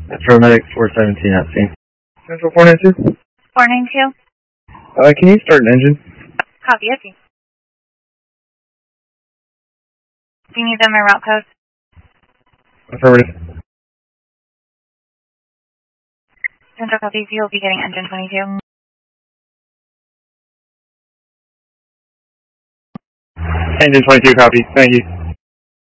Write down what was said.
Paramedic 417 at scene. Central 492? 492. Can you start an engine? Copy, okay. Do you need them in route code? Affirmative. Central copies, you'll be getting engine 22. Engine 22 copy. Thank you.